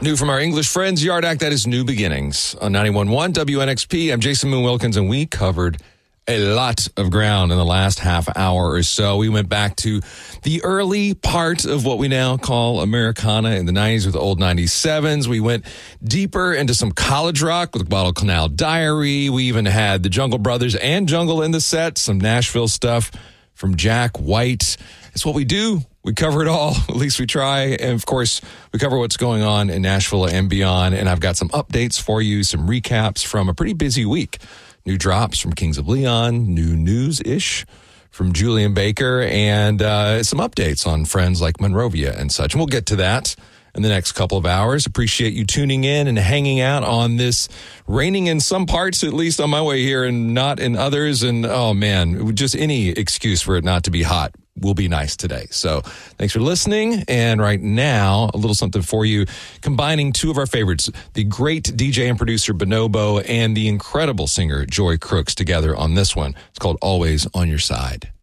New from our English friends, Yard Act, that is New Beginnings. On 91.1 WNXP, I'm Jason Moon Wilkins, and we covered a lot of ground in the last half hour or so. We went back to the early part of what we now call Americana in the 90s with the old 97s. We went deeper into some college rock with Guadalcanal Diary. We even had the Jungle Brothers and Jungle in the set, some Nashville stuff from Jack White. It's what we do. We cover it all. At least we try. And of course, we cover what's going on in Nashville and beyond. And I've got some updates for you, some recaps from a pretty busy week. New drops from Kings of Leon, new news-ish from Julian Baker, and some updates on friends like Monrovia and such. And we'll get to that in the next couple of hours. Appreciate you tuning in and hanging out on this raining in some parts, at least on my way here, and not in others. And, oh, man, just any excuse for it not to be hot will be nice today. So thanks for listening. And right now, a little something for you, combining two of our favorites, the great DJ and producer Bonobo and the incredible singer Joy Crooks together on this one. It's called Always on Your Side.